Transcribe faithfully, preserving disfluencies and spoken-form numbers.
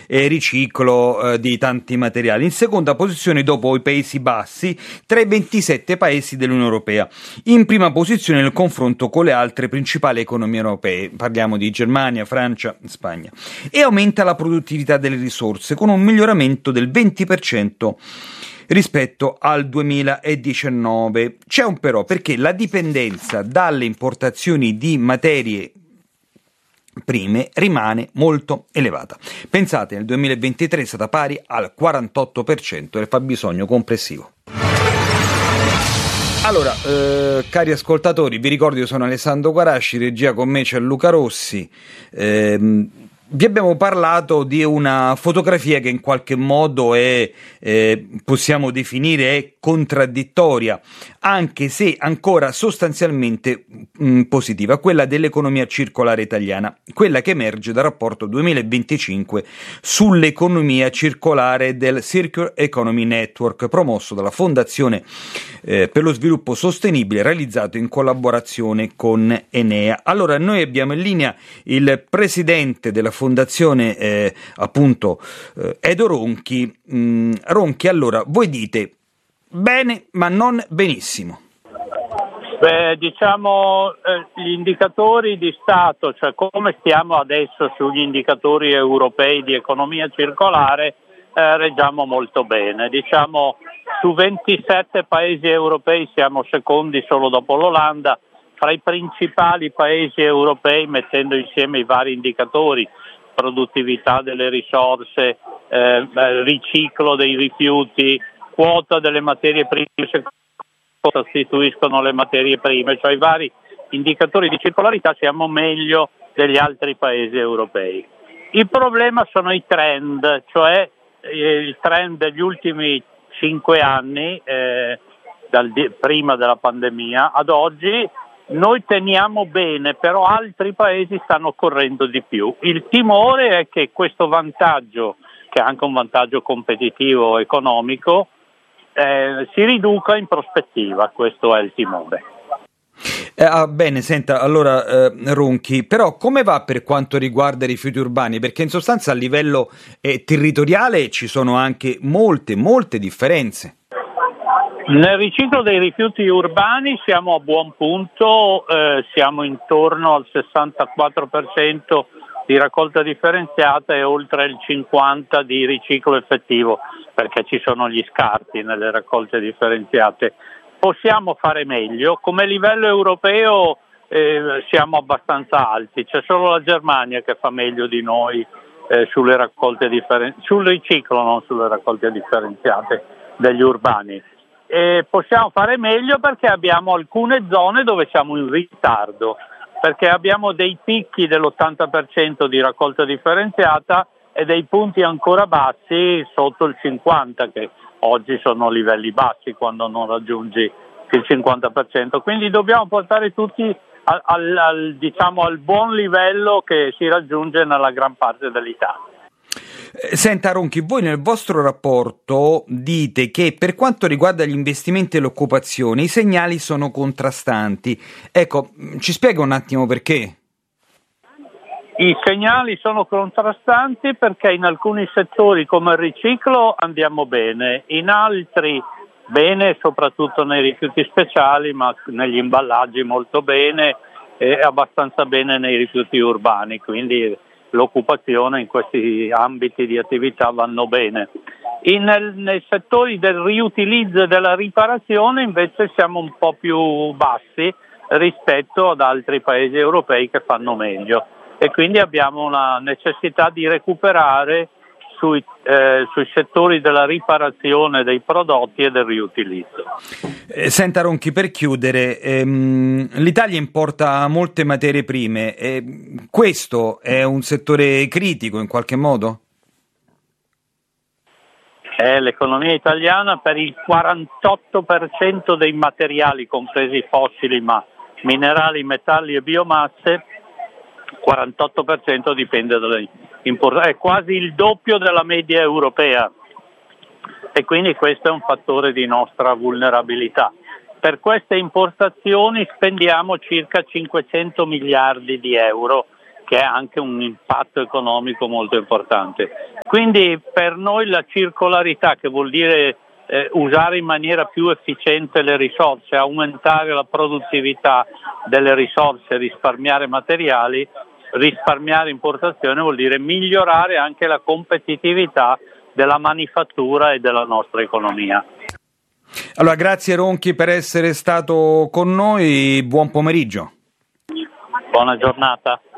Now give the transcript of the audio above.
e riciclo eh, di tanti materiali. In seconda posizione, dopo i Paesi Bassi, tra i ventisette paesi dell'Unione Europea. In prima posizione nel confronto con le altre principali economie europee, parliamo di Germania, Francia, Spagna. E aumenta la produttività delle risorse con un miglioramento del venti per cento rispetto al duemiladiciannove. C'è un però, perché la dipendenza dalle importazioni di materie prime rimane molto elevata. Pensate, nel duemilaventitré è stata pari al quarantotto per cento del fabbisogno complessivo. Allora, eh, cari ascoltatori, vi ricordo io sono Alessandro Guarasci, regia con me c'è Luca Rossi. Eh, Vi abbiamo parlato di una fotografia che in qualche modo è, eh, possiamo definire, è contraddittoria, anche se ancora sostanzialmente mh, positiva, quella dell'economia circolare italiana, quella che emerge dal rapporto duemilaventicinque sull'economia circolare del Circular Economy Network, promosso dalla Fondazione eh, per lo Sviluppo Sostenibile, realizzato in collaborazione con Enea. Allora, noi abbiamo in linea il presidente della Fondazione, eh, appunto, eh, Edo Ronchi. Mm, Ronchi, allora, voi dite bene, ma non benissimo. Beh, diciamo, eh, gli indicatori di Stato, cioè come stiamo adesso sugli indicatori europei di economia circolare, eh, reggiamo molto bene. Diciamo, su ventisette paesi europei siamo secondi solo dopo l'Olanda. Fra i principali paesi europei, mettendo insieme i vari indicatori, produttività delle risorse, eh, riciclo dei rifiuti, quota delle materie prime che sostituiscono le materie prime, cioè i vari indicatori di circolarità, siamo meglio degli altri paesi europei. Il problema sono i trend, cioè eh, il trend degli ultimi cinque anni, eh, dal, prima della pandemia ad oggi. Noi teniamo bene, però altri paesi stanno correndo di più. Il timore è che questo vantaggio, che è anche un vantaggio competitivo economico, eh, si riduca in prospettiva. Questo è il timore. Eh, ah, bene, senta, allora eh, Ronchi, però come va per quanto riguarda i rifiuti urbani? Perché in sostanza a livello eh, territoriale ci sono anche molte, molte differenze. Nel riciclo dei rifiuti urbani siamo a buon punto, eh, siamo intorno al sessantaquattro per cento di raccolta differenziata e oltre il cinquanta per cento di riciclo effettivo, perché ci sono gli scarti nelle raccolte differenziate. Possiamo fare meglio, come livello europeo eh, siamo abbastanza alti, c'è solo la Germania che fa meglio di noi eh, sulle raccolte differen- sul riciclo, non sulle raccolte differenziate degli urbani. E possiamo fare meglio perché abbiamo alcune zone dove siamo in ritardo, perché abbiamo dei picchi dell'ottanta per cento di raccolta differenziata e dei punti ancora bassi sotto il cinquanta per cento, che oggi sono livelli bassi quando non raggiungi il cinquanta per cento. Quindi dobbiamo portare tutti al, al, al, diciamo, al buon livello che si raggiunge nella gran parte dell'Italia. Senta Ronchi, voi nel vostro rapporto dite che per quanto riguarda gli investimenti e l'occupazione i segnali sono contrastanti. Ecco, ci spiega un attimo perché? I segnali sono contrastanti perché in alcuni settori come il riciclo andiamo bene, in altri bene, soprattutto nei rifiuti speciali, ma negli imballaggi molto bene e abbastanza bene nei rifiuti urbani, quindi l'occupazione in questi ambiti di attività vanno bene. In, nel, nei settori del riutilizzo e della riparazione invece siamo un po' più bassi rispetto ad altri paesi europei che fanno meglio e quindi abbiamo una necessità di recuperare sui, eh, sui settori della riparazione dei prodotti e del riutilizzo. Eh, senta Ronchi, per chiudere, ehm, l'Italia importa molte materie prime, eh, questo è un settore critico in qualche modo? Eh, l'economia italiana per il quarantotto per cento dei materiali, compresi fossili, ma minerali, metalli e biomasse, quarantotto per cento dipende dalle importazioni, è quasi il doppio della media europea e quindi questo è un fattore di nostra vulnerabilità. Per queste importazioni spendiamo circa cinquecento miliardi di euro che ha anche un impatto economico molto importante. Quindi per noi la circolarità, che vuol dire eh, usare in maniera più efficiente le risorse, aumentare la produttività delle risorse, risparmiare materiali, risparmiare importazione, vuol dire migliorare anche la competitività della manifattura e della nostra economia. Allora, grazie Ronchi per essere stato con noi, buon pomeriggio. Buona giornata.